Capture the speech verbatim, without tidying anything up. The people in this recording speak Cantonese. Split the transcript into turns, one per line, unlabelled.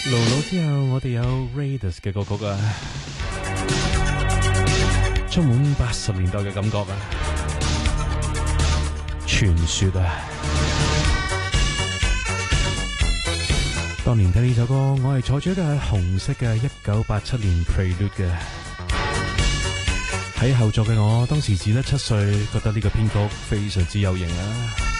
盧盧之後，我哋有 Raidas 嘅歌曲啊，充滿八十年代嘅感覺啊，傳說啊。當年睇呢首歌，我係坐住一架紅色嘅一九八七年 Prelude 嘅，喺後座嘅我，當時只得七歲，覺得呢個編曲非常之有型啊。